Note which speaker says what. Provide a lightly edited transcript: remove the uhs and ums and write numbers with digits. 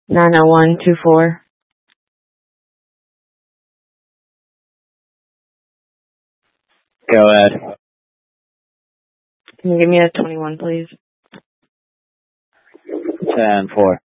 Speaker 1: 90124.
Speaker 2: Go ahead.
Speaker 1: Can you give me a 21, please?
Speaker 2: 10-4.